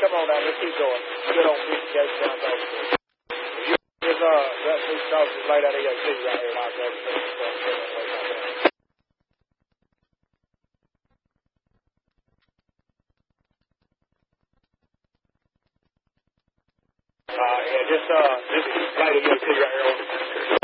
come on down. Let's keep going. Good on 50 Gate down over there. If that police officer's laid out EOC right here, and I'll grab the yeah, just laid EOC right here on the